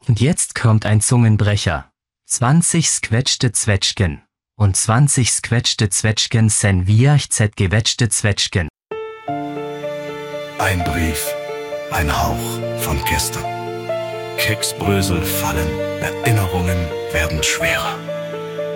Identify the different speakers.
Speaker 1: Und jetzt kommt ein Zungenbrecher. 20 squetschte Zwetschgen. Und 20 squetschte Zwetschgen sen viachzet gewetschte Zwetschgen.
Speaker 2: Ein Brief, ein Hauch von gestern. Keksbrösel fallen, Erinnerungen werden schwerer.